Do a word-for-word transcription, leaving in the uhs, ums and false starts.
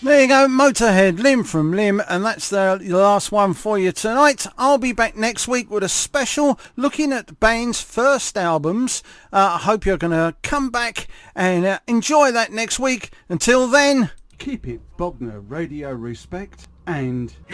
There you go, Motorhead, Limb from Limb, and that's the last one for you tonight. I'll be back next week with a special looking at bands' first albums. Uh, I hope you're going to come back and uh, enjoy that next week. Until then, keep it Bognor Radio respect and...